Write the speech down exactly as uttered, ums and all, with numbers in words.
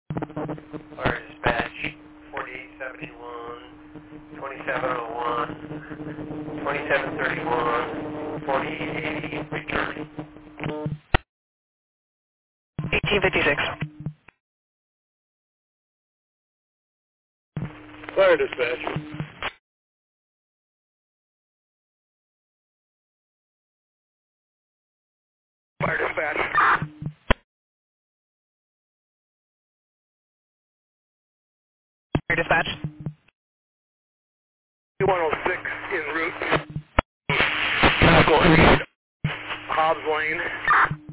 Fire dispatch, forty-eight seventy-one, twenty-seven oh one, twenty-seven thirty-one, forty-eight eighty, return. eighteen fifty-six. Fire dispatch. Fire dispatch. Fire dispatch. one oh six en route. Medical. Hobbs Lane.